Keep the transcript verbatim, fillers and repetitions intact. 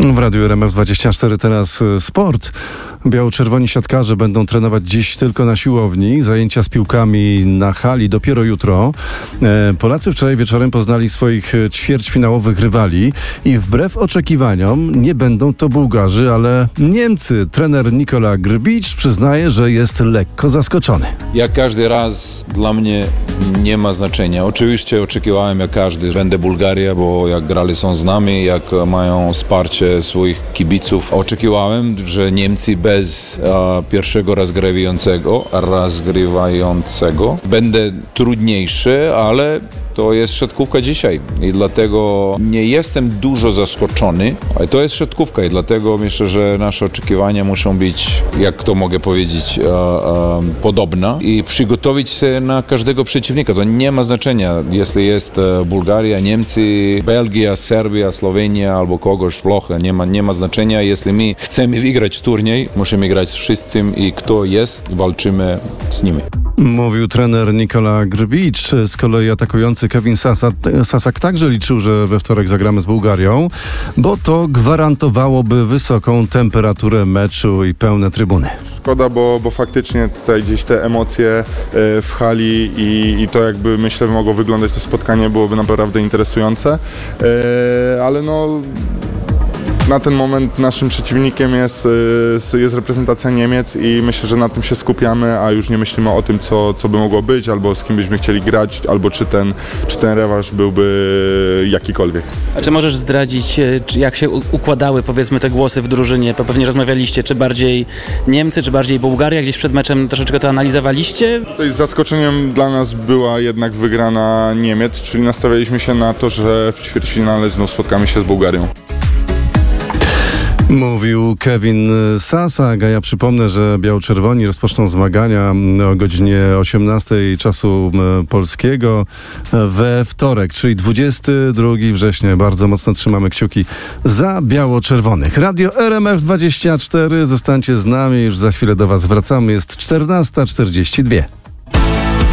W Radiu R M F dwadzieścia cztery teraz sport. Biało-czerwoni siatkarze będą trenować dziś tylko na siłowni. Zajęcia z piłkami na hali dopiero jutro. Polacy wczoraj wieczorem poznali swoich ćwierćfinałowych rywali i wbrew oczekiwaniom nie będą to Bułgarzy, ale Niemcy. Trener Nikola Grbić przyznaje, że jest lekko zaskoczony. Jak każdy raz dla mnie nie ma znaczenia. Oczywiście oczekiwałem jak każdy, że będzie Bułgaria, bo jak grali są z nami, jak mają wsparcie swoich kibiców. Oczekiwałem, że Niemcy bez a, pierwszego rozgrywającego, rozgrywającego będzie trudniejsze, ale to jest siatkówka dzisiaj i dlatego nie jestem dużo zaskoczony, ale to jest siatkówka i dlatego myślę, że nasze oczekiwania muszą być, jak to mogę powiedzieć, e, e, podobne i przygotować się na każdego przeciwnika. To nie ma znaczenia, jeśli jest Bułgaria, Niemcy, Belgia, Serbia, Słowenia albo kogoś, Włochy, nie ma, nie ma znaczenia. Jeśli my chcemy wygrać turniej, musimy grać z wszystkim i kto jest, walczymy z nimi. Mówił trener Nikola Grbić. Z kolei atakujący Kevin Sasak, Sasak także liczył, że we wtorek zagramy z Bułgarią, bo to gwarantowałoby wysoką temperaturę meczu i pełne trybuny. Szkoda, bo, bo faktycznie tutaj gdzieś te emocje w hali i, i to jakby myślę mogło wyglądać to spotkanie byłoby naprawdę interesujące, ale no na ten moment naszym przeciwnikiem jest, jest reprezentacja Niemiec i myślę, że na tym się skupiamy, a już nie myślimy o tym, co, co by mogło być, albo z kim byśmy chcieli grać, albo czy ten, czy ten rewanż byłby jakikolwiek. A czy możesz zdradzić, jak się układały, powiedzmy, te głosy w drużynie? Bo pewnie rozmawialiście, czy bardziej Niemcy, czy bardziej Bułgaria? Gdzieś przed meczem troszeczkę to analizowaliście? Tutaj zaskoczeniem dla nas była jednak wygrana Niemiec, czyli nastawialiśmy się na to, że w ćwierćfinale znów spotkamy się z Bułgarią. Mówił Kevin Sasak, a ja przypomnę, że biało-czerwoni rozpoczną zmagania o godzinie osiemnastej czasu polskiego we wtorek, czyli dwudziestego drugiego września. Bardzo mocno trzymamy kciuki za biało-czerwonych. Radio R M F dwadzieścia cztery, zostańcie z nami, już za chwilę do Was wracamy. Jest czternasta czterdzieści dwa.